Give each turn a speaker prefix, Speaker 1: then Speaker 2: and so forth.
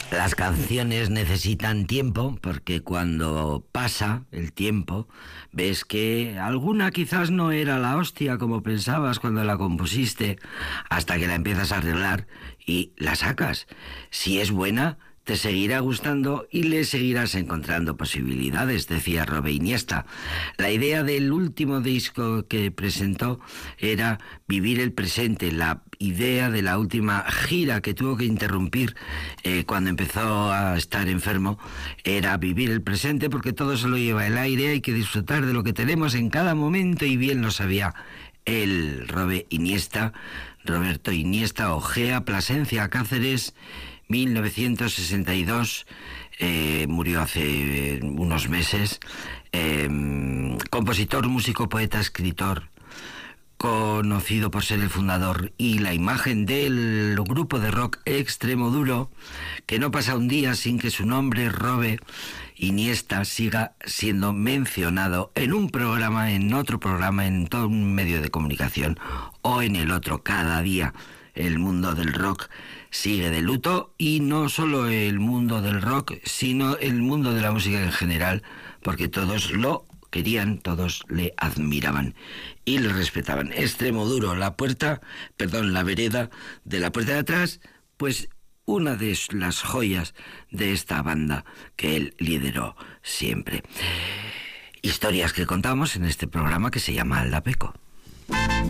Speaker 1: Las canciones necesitan tiempo porque cuando pasa el tiempo ves que alguna quizás no era la hostia como pensabas cuando la compusiste, hasta que la empiezas a arreglar y la sacas. Si es buena, te seguirá gustando y le seguirás encontrando posibilidades, decía Robe Iniesta. La idea del último disco que presentó era vivir el presente. La idea de la última gira que tuvo que interrumpir cuando empezó a estar enfermo era vivir el presente, porque todo se lo lleva el aire, hay que disfrutar de lo que tenemos en cada momento, y bien lo sabía el Robe Iniesta, Roberto Iniesta Ojea, Plasencia, Cáceres, 1962, murió hace unos meses, compositor, músico, poeta, escritor, conocido por ser el fundador y la imagen del grupo de rock Extremoduro, que no pasa un día sin que su nombre, Robe Iniesta, siga siendo mencionado en un programa, en otro programa, en todo un medio de comunicación o en el otro. Cada día el mundo del rock sigue de luto, y no solo el mundo del rock, sino el mundo de la música en general, porque todos lo querían, todos le admiraban y le respetaban. Extremoduro, la vereda de la puerta de atrás, pues una de las joyas de esta banda que él lideró siempre. Historias que contamos en este programa que se llama Aldapeco.